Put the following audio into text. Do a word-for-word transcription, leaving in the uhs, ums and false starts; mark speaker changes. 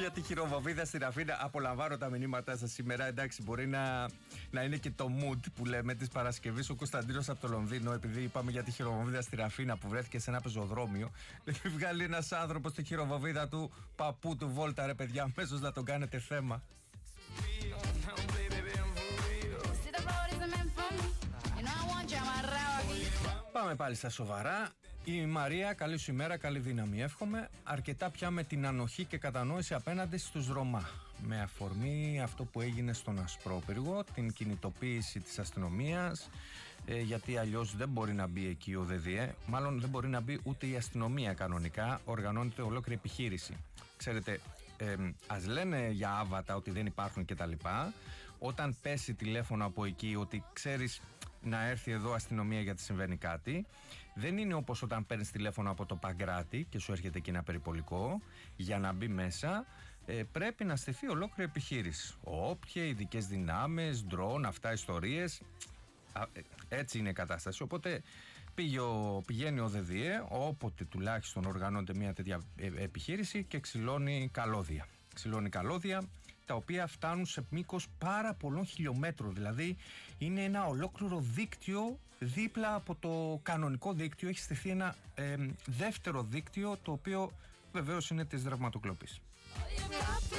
Speaker 1: για τη χειροβοβίδα στην Αθήνα. Απολαμβάνω τα μηνύματά σας σήμερα. Εντάξει, μπορεί να, να είναι και το mood που λέμε της Παρασκευής. Ο Κωνσταντίνος από το Λονδίνο, επειδή είπαμε για τη χειροβοβίδα στην Αθήνα που βρέθηκε σε ένα πεζοδρόμιο, έχει βγάλει ένας άνθρωπος τη χειροβοβίδα του παππού του Βόλτα, ρε παιδιά, αμέσως να τον κάνετε θέμα. Πάμε πάλι στα σοβαρά. Η Μαρία, καλή σου ημέρα, καλή δύναμη εύχομαι. Αρκετά πια με την ανοχή και κατανόηση απέναντι στους Ρωμά. Με αφορμή αυτό που έγινε στον Ασπρόπυργο, την κινητοποίηση της αστυνομίας, ε, γιατί αλλιώς δεν μπορεί να μπει εκεί ο ΔΔΕ, μάλλον δεν μπορεί να μπει ούτε η αστυνομία κανονικά, οργανώνεται ολόκληρη επιχείρηση. Ξέρετε, ε, ας λένε για άβατα ότι δεν υπάρχουν κτλ. Όταν πέσει τηλέφωνο από εκεί ότι ξέρεις να έρθει εδώ αστυνομία γιατί συμβαίνει κάτι, δεν είναι όπως όταν παίρνεις τηλέφωνο από το Παγκράτη και σου έρχεται εκεί ένα περιπολικό για να μπει μέσα. ε, πρέπει να στηθεί ολόκληρη επιχείρηση, όποια ειδικές δυνάμεις, ντρόν, αυτά ιστορίες. Α, έτσι είναι η κατάσταση, οπότε πήγε ο, πηγαίνει ο ΔΔΕ όποτε τουλάχιστον οργανώνεται μια τέτοια επιχείρηση και ξυλώνει καλώδια ξυλώνει καλώδια τα οποία φτάνουν σε μήκος πάρα πολλών χιλιόμετρων. Δηλαδή είναι ένα ολόκληρο δίκτυο δίπλα από το κανονικό δίκτυο. Έχει στηθεί ένα ε, δεύτερο δίκτυο, το οποίο βεβαίως είναι της δραματοκλοπής.